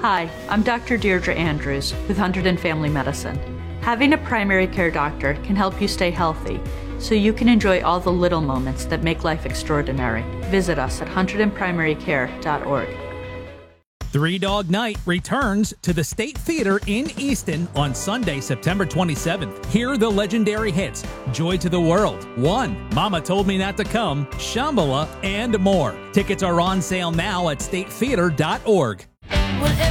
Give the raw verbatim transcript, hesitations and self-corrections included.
Hi, I'm Doctor Deirdre Andrews with Hunterdon Family Medicine. Having a primary care doctor can help you stay healthy, so you can enjoy all the little moments that make life extraordinary. Visit us at hunterdon primary care dot org. Three Dog Night returns to the State Theater in Easton on Sunday, September twenty-seventh. Hear the legendary hits, Joy to the World, One, Mama Told Me Not to Come, Shambhala, and more. Tickets are on sale now at state theater dot org.